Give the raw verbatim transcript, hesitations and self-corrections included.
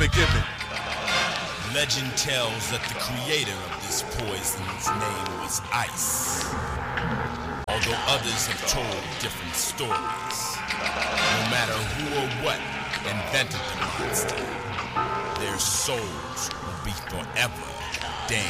to give it. Legend tells that the creator of this poison's name was Ice. Although others have told different stories. No matter who or what invented the monster, their souls will be forever damned.